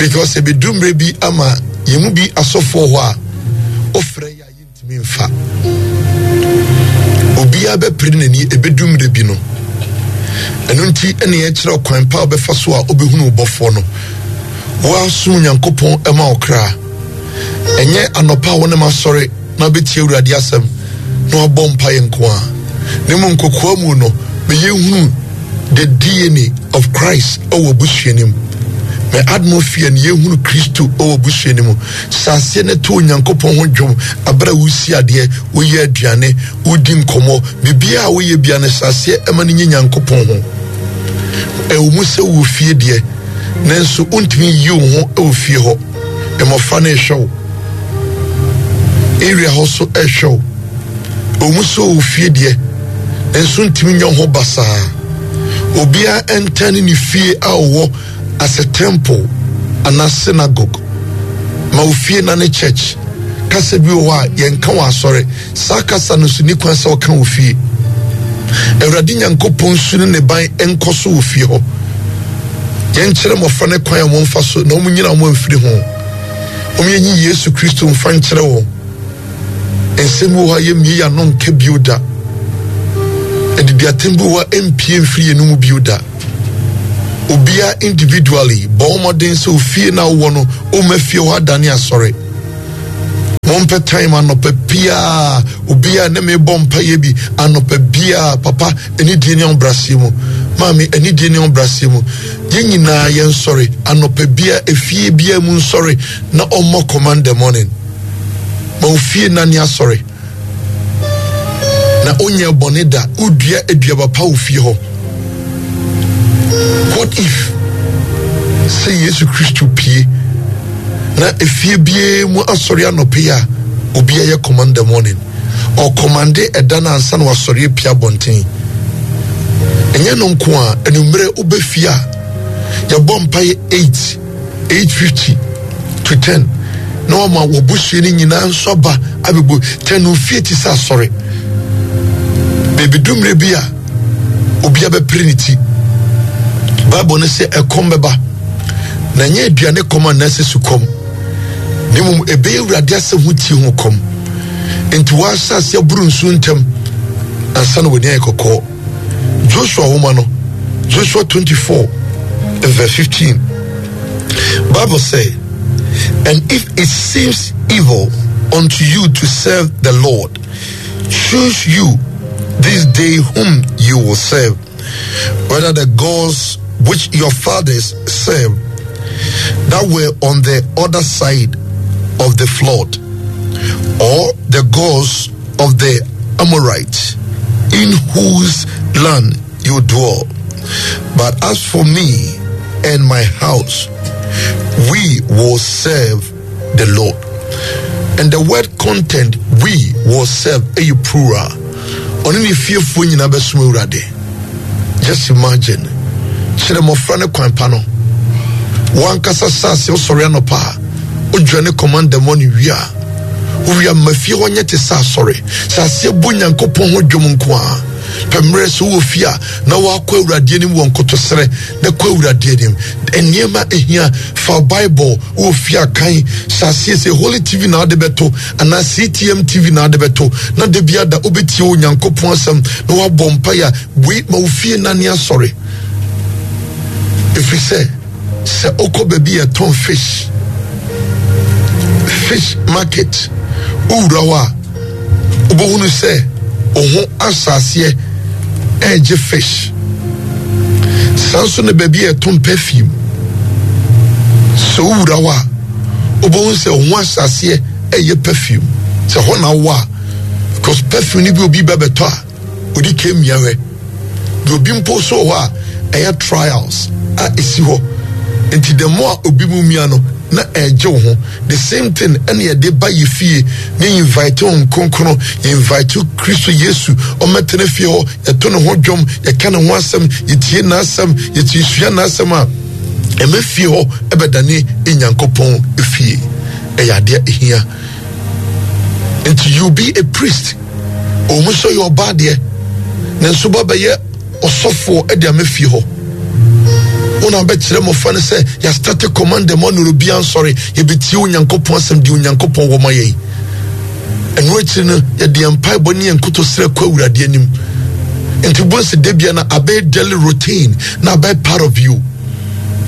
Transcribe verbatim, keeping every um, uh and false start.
because ebe dumre bi ama yemu bi asofo ho a ofre ya yintimi mfa obi abe pere nani ebe dumre bi no eno nti ene ye kire kwan pa obefa so a obehunu bofo no wa sum Nyankopon ema okra enye anopa wona masore na betie Awurade asem no abompa yenkoa nemu nkokoa mu no be yehunu the D N A of Christ owo busuanim me atmosphere ne yehunu Kristo owo busuanim sase ne to Nyankopon ho dwom abra wusi ade wo ye aduane wodi nkomo bibia wo ye bia ne sase ema ne Nyankopon ho e wo mu se wo fie de nanso untimi yi wo ho e wo fie ho e mo fa na show area ho so e show o mu so wo fie de nanso untimi nyon ho basa obia entani ni fie awo as a temple and a synagogue ma ofie na ne church kase bi o wa yenka wa sore sakasa no suni kwansa o kan ofie Awurade Nyankopon sunu ne ban enkoso ofie ho yen kire mo fa ne kwan mo mfa so na mo nyina mo amfiri ho o me nyi Yesu Kristo mfa nkire wo ensemu ho ye mi ya no nka bioda edidi atembu wa empie mfiri enum bioda obia individually bomodin so fie na wo no o mafie ho adane asore mompe time anopa pia obia ne me bompa ye bi anopa bia papa eni die ne ombrasimo mami eni die ne ombrasimo yenyina yen sorry anopa bia efie bia mu sorry na omo command the morning ma ofie na ne asore na onye bonida udua edua papa ofie ho. What if say Yesu Christo pie na efie bie mu asori anopia obi aye command the morning or command edana ansa na asori pia bonten enye no nko a enumere obefia ya bompa eight eight fifty to ten no ma wo busu ni nyina nso ba abebu ten ofie ti sa asori baby dumre bia obi abe prinity Bible ne se ekombeba na nye aduane koma na se sukom nimum ebe Awurade ase huti hu kom enti wa asase aburu nsu ntem ansa no woni ekoko Joshua Homano Joshua twenty-four verse fifteen Bible say, and if it seems evil unto you to serve the Lord, choose you this day whom you will serve, whether the gods which your fathers served that were on the other side of the flood, or the gods of the Amorites in whose land you dwell. But as for me and my house, we will serve the Lord. And the word content, we will serve, a plural. Only fearful in Abesumurade. Just imagine. Chere mo frane kwan pa no wan kasa sase o sori anopa o dwane command the money wia o wia mafie ho nyete sa sori sase bu Nyankopon ho dwom nko a pemre so wo fia na wa kwa Awurade ni won kotosere na kwa Awurade ni eniema ehia fa Bible wo fia kan sase se Holy T V na de beto ana C T M T V na de beto na de bia da obeti o Nyankopon asem na wa bompa ya we ma wo fie na ne asori. If we say, say, Oko baby a ton fish, fish market, Urawa, Ubunu say, Oho Assasie, edge fish. Sanson baby a ton perfume. So Urawa, Ubunu say, Oho Assasie, a perfume. So Honawa, because perfume will be better. Would he came here? You'll be imposed air trials. Ah, isi ho enti the more obi mu miano na eje ho the same thing any de ba ye fie ni invite on konkro invite Kristo Yesu o metene fie ho eto no ho dwom ye ka ne ho asem ye tie na asem ye tie sua na asem a e me fie ho ebedane Nyankopon efie e ya de ehia enti you be a priest o mo so your body na so ba be ye osofo e de amefie ho Una bekyere mo fa ne say ya start command the morning obi ansori ye beti onyankopon asem di onyankopon wo maye eno ekyire no ye de empai boni enkoto sere kwa awurade anim enti bonse debia na abe daily routine na abe part of you